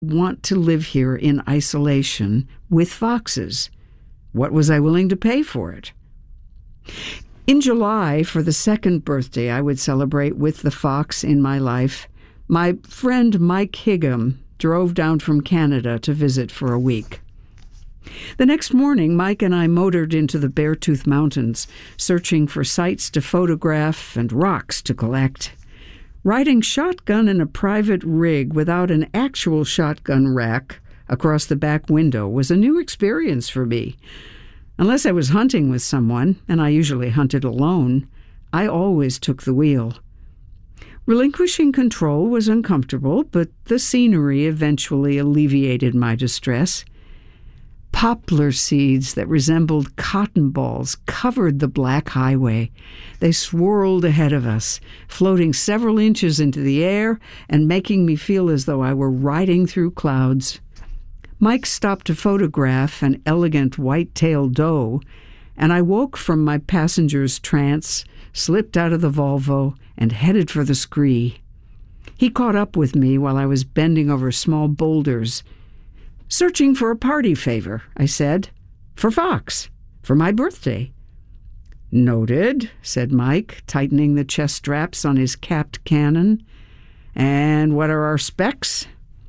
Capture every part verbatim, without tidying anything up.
want to live here in isolation with foxes. What was I willing to pay for it? In July, for the second birthday I would celebrate with the fox in my life, my friend Mike Higham drove down from Canada to visit for a week. The next morning, Mike and I motored into the Beartooth Mountains, searching for sites to photograph and rocks to collect. Riding shotgun in a private rig without an actual shotgun rack across the back window was a new experience for me. Unless I was hunting with someone, and I usually hunted alone, I always took the wheel. Relinquishing control was uncomfortable, but the scenery eventually alleviated my distress. Poplar seeds that resembled cotton balls covered the black highway. They swirled ahead of us, floating several inches into the air and making me feel as though I were riding through clouds. Mike stopped to photograph an elegant white-tailed doe, and I woke from my passenger's trance, slipped out of the Volvo, and headed for the scree. He caught up with me while I was bending over small boulders. "Searching for a party favor," I said. "For Fox. For my birthday." "Noted," said Mike, tightening the chest straps on his capped cannon. "And what are our specs?"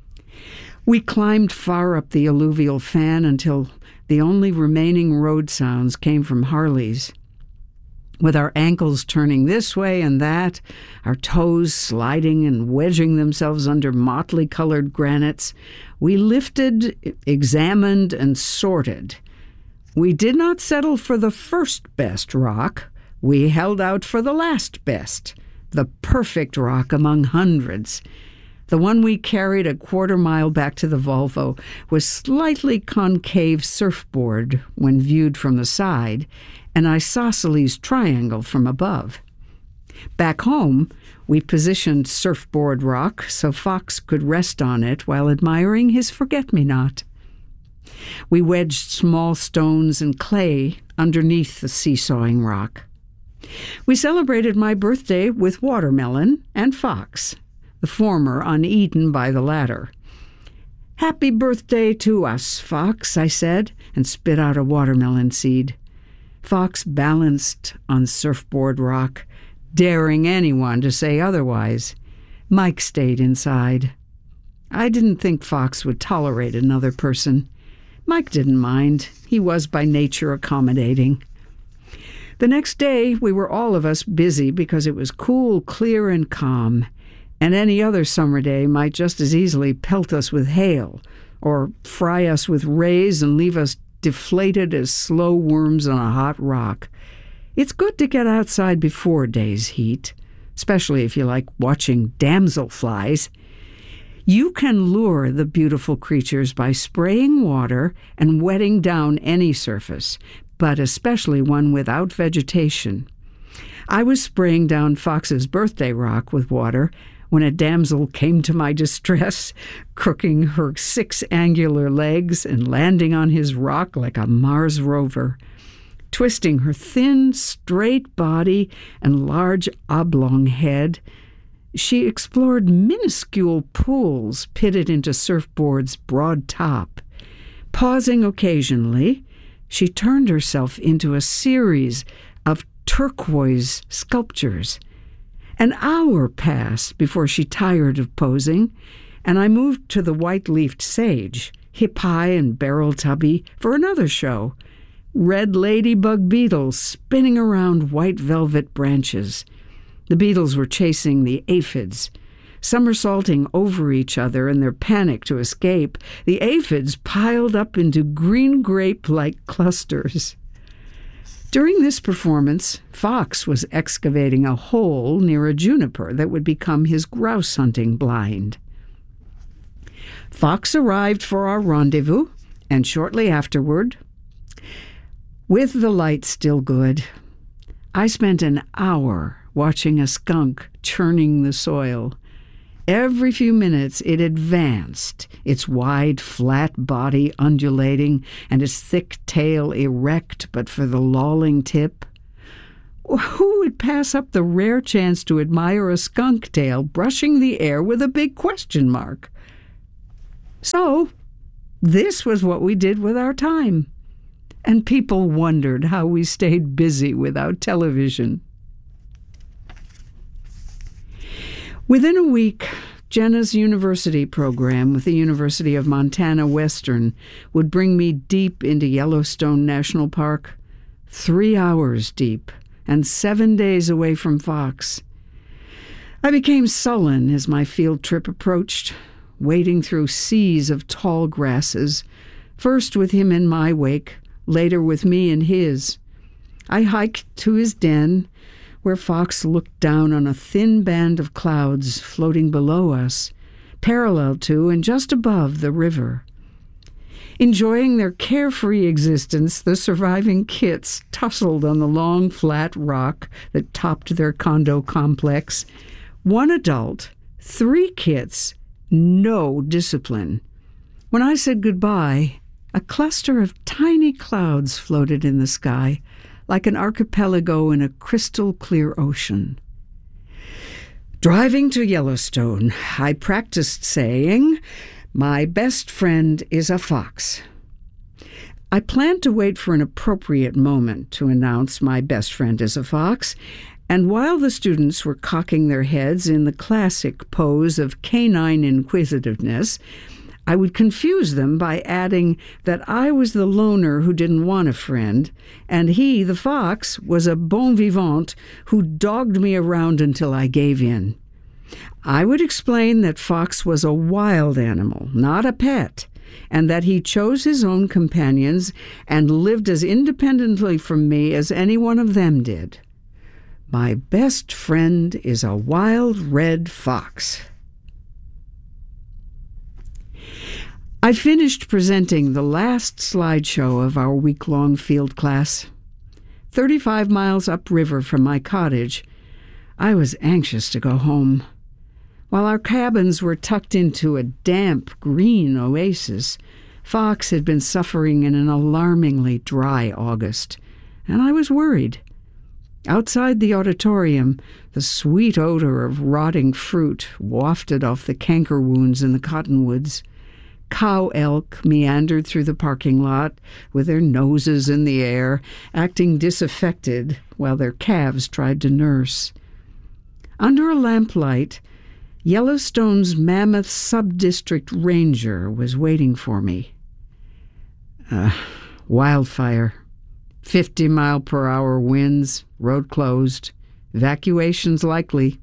We climbed far up the alluvial fan until the only remaining road sounds came from Harley's. With our ankles turning this way and that, our toes sliding and wedging themselves under motley-colored granites, we lifted, examined, and sorted. We did not settle for the first best rock. We held out for the last best, the perfect rock among hundreds. The one we carried a quarter mile back to the Volvo was slightly concave surfboard when viewed from the side, an isosceles triangle from above. Back home, we positioned surfboard rock so Fox could rest on it while admiring his forget-me-not. We wedged small stones and clay underneath the seesawing rock. We celebrated my birthday with watermelon and Fox, the former uneaten by the latter. "Happy birthday to us, Fox," I said, and spit out a watermelon seed. Fox balanced on surfboard rock, daring anyone to say otherwise. Mike stayed inside. I didn't think Fox would tolerate another person. Mike didn't mind. He was by nature accommodating. The next day, we were all of us busy because it was cool, clear, and calm, and any other summer day might just as easily pelt us with hail or fry us with rays and leave us deflated as slow worms on a hot rock. It's good to get outside before day's heat, especially if you like watching damselflies. You can lure the beautiful creatures by spraying water and wetting down any surface, but especially one without vegetation. I was spraying down Fox's birthday rock with water when a damsel came to my distress, crooking her six angular legs and landing on his rock like a Mars rover. Twisting her thin, straight body and large oblong head, she explored minuscule pools pitted into surfboard's broad top. Pausing occasionally, she turned herself into a series of turquoise sculptures. An hour passed before she tired of posing, and I moved to the white-leafed sage, hip-high and barrel-tubby, for another show. Red ladybug beetles spinning around white velvet branches. The beetles were chasing the aphids, somersaulting over each other in their panic to escape. The aphids piled up into green grape-like clusters. During this performance, Fox was excavating a hole near a juniper that would become his grouse hunting blind. Fox arrived for our rendezvous, and shortly afterward, with the light still good, I spent an hour watching a skunk churning the soil. Every few minutes it advanced, its wide, flat body undulating and its thick tail erect but for the lolling tip. Who would pass up the rare chance to admire a skunk tail brushing the air with a big question mark? So, this was what we did with our time. And people wondered how we stayed busy without television. Within a week, Jenna's university program with the University of Montana Western would bring me deep into Yellowstone National Park, three hours deep and seven days away from Fox. I became sullen as my field trip approached, wading through seas of tall grasses, first with him in my wake, later with me in his. I hiked to his den, where Fox looked down on a thin band of clouds floating below us, parallel to and just above the river. Enjoying their carefree existence, the surviving kits tussled on the long, flat rock that topped their condo complex. One adult, three kits, no discipline. When I said goodbye, a cluster of tiny clouds floated in the sky, like an archipelago in a crystal-clear ocean. Driving to Yellowstone, I practiced saying, "My best friend is a fox." I planned to wait for an appropriate moment to announce my best friend is a fox, and while the students were cocking their heads in the classic pose of canine inquisitiveness, I would confuse them by adding that I was the loner who didn't want a friend, and he, the fox, was a bon vivant who dogged me around until I gave in. I would explain that Fox was a wild animal, not a pet, and that he chose his own companions and lived as independently from me as any one of them did. My best friend is a wild red fox. I finished presenting the last slideshow of our week-long field class. Thirty-five miles upriver from my cottage, I was anxious to go home. While our cabins were tucked into a damp, green oasis, Fox had been suffering in an alarmingly dry August, and I was worried. Outside the auditorium, the sweet odor of rotting fruit wafted off the canker wounds in the cottonwoods. Cow elk meandered through the parking lot with their noses in the air, acting disaffected while their calves tried to nurse. Under a lamplight, Yellowstone's Mammoth Subdistrict Ranger was waiting for me. Uh, wildfire. Fifty mile per hour winds, road closed, evacuations likely.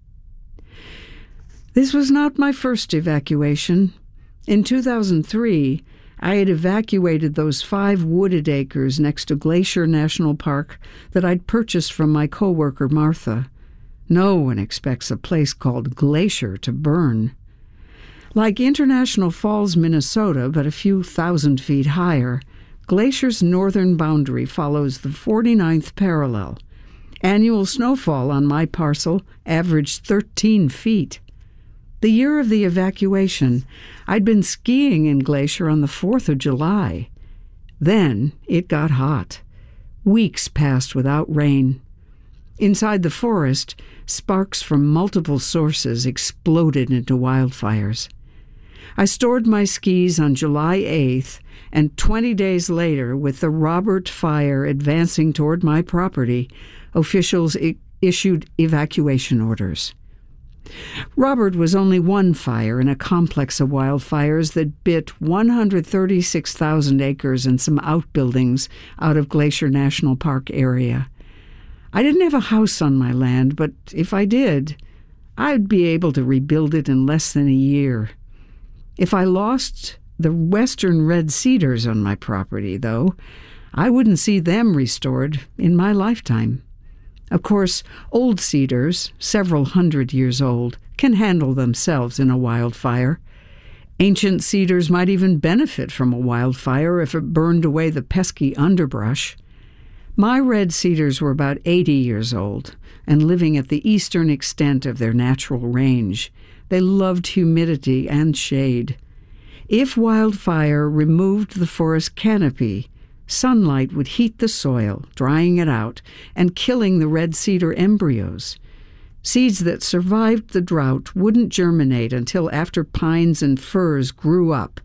This was not my first evacuation. In two thousand three, I had evacuated those five wooded acres next to Glacier National Park that I'd purchased from my coworker Martha. No one expects a place called Glacier to burn. Like International Falls, Minnesota, but a few thousand feet higher, Glacier's northern boundary follows the forty-ninth parallel. Annual snowfall on my parcel averaged thirteen feet. The year of the evacuation, I'd been skiing in Glacier on the fourth of July. Then it got hot. Weeks passed without rain. Inside the forest, sparks from multiple sources exploded into wildfires. I stored my skis on July eighth, and twenty days later, with the Robert Fire advancing toward my property, officials I- issued evacuation orders. Robert was only one fire in a complex of wildfires that bit one hundred thirty-six thousand acres and some outbuildings out of Glacier National Park area. I didn't have a house on my land, but if I did, I'd be able to rebuild it in less than a year. If I lost the western red cedars on my property, though, I wouldn't see them restored in my lifetime. Of course, old cedars, several hundred years old, can handle themselves in a wildfire. Ancient cedars might even benefit from a wildfire if it burned away the pesky underbrush. My red cedars were about eighty years old and living at the eastern extent of their natural range. They loved humidity and shade. If wildfire removed the forest canopy, sunlight would heat the soil, drying it out and killing the red cedar embryos. Seeds that survived the drought wouldn't germinate until after pines and firs grew up